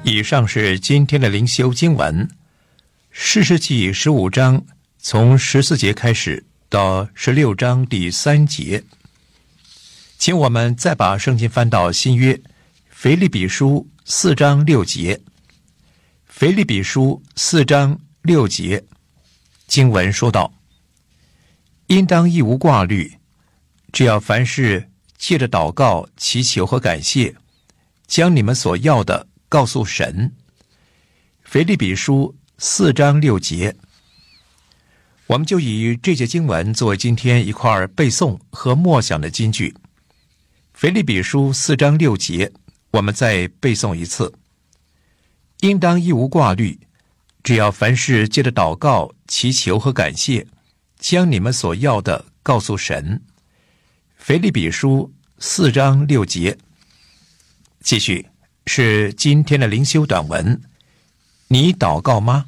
以上是今天的灵修经文，士师记15章从14节开始到16章第3节。请我们再把圣经翻到新约腓立比书4章6节。腓立比书4章6节经文说道：应当一无挂虑，只要凡事借着祷告、祈求和感谢，将你们所要的告诉神。腓立比书4章6节，我们就以这节经文作为今天一块背诵和默想的金句。腓立比书4章6节，我们再背诵一次：应当一无挂虑，只要凡事借着祷告、祈求和感谢，将你们所要的告诉神。腓立比书4章6节。继续是今天的灵修短文，你祷告吗？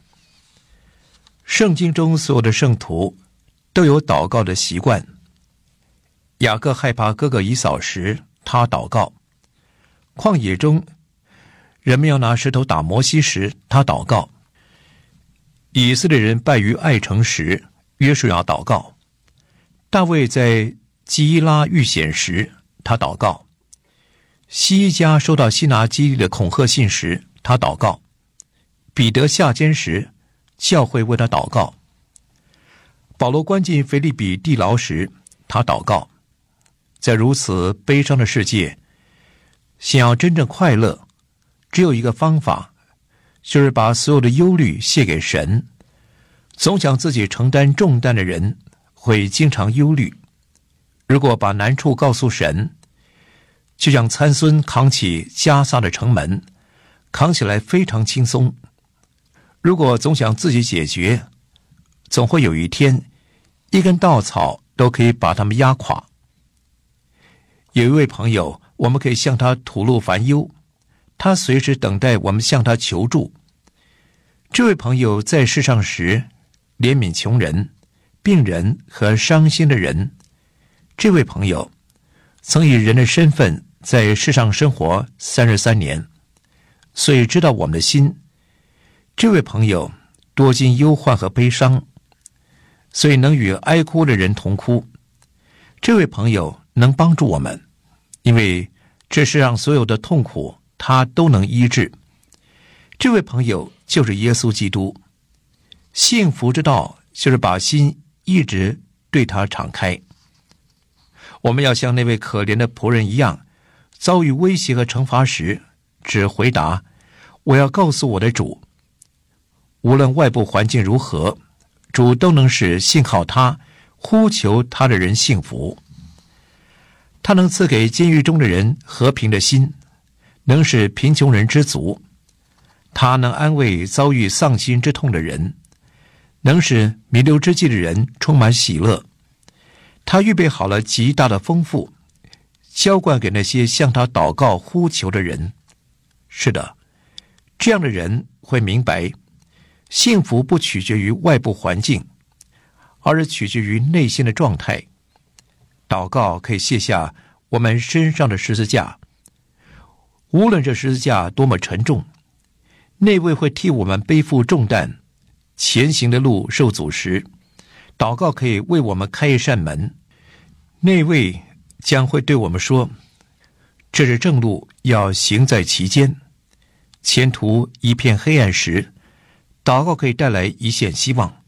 圣经中所有的圣徒都有祷告的习惯。雅各害怕哥哥以扫时，他祷告；旷野中人们要拿石头打摩西时，他祷告；以色列人败于爱城时，约书亚祷告；大卫在基拉遇险时，他祷告；西家收到西拿基立的恐吓信时，他祷告；彼得下监时，教会为他祷告；保罗关进腓立比地牢时，他祷告。在如此悲伤的世界，想要真正快乐，只有一个方法，就是把所有的忧虑卸给神。总想自己承担重担的人会经常忧虑，如果把难处告诉神，就像参孙扛起加撒的城门，扛起来非常轻松。如果总想自己解决，总会有一天一根稻草都可以把他们压垮。有一位朋友，我们可以向他吐露烦忧，他随时等待我们向他求助。这位朋友在世上时怜悯穷人、病人和伤心的人。这位朋友曾以人的身份在世上生活33年，所以知道我们的心。这位朋友多经忧患和悲伤，所以能与哀哭的人同哭。这位朋友能帮助我们，因为这世上所有的痛苦他都能医治。这位朋友就是耶稣基督。幸福之道就是把心一直对他敞开。我们要像那位可怜的仆人一样，遭遇威胁和惩罚时，只回答：我要告诉我的主。无论外部环境如何，主都能使信靠他、呼求他的人幸福。他能赐给监狱中的人和平的心，能使贫穷人知足。他能安慰遭遇丧心之痛的人，能使弥留之际的人充满喜乐。他预备好了极大的丰富，浇灌给那些向他祷告呼求的人。是的，这样的人会明白，幸福不取决于外部环境，而是取决于内心的状态。祷告可以卸下我们身上的十字架，无论这十字架多么沉重，那位会替我们背负重担，前行的路受阻时，祷告可以为我们开一扇门。那位将会对我们说：这是正路，要行在其间。前途一片黑暗时，祷告可以带来一线希望。